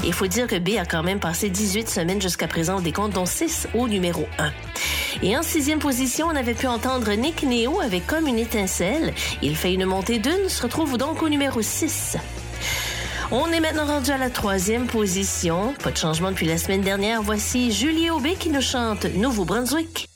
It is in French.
Il faut dire que B a quand même passé 18 semaines jusqu'à présent au décompte, dont 6 au numéro 1. Et en 6e position, on avait pu entendre Nick Neo avec Comme une étincelle. Il fait une montée d'une, se retrouve donc au numéro 6. On est maintenant rendu à la 3e position. Pas de changement depuis la semaine dernière. Voici Julie Aubé qui nous chante Nouveau-Brunswick.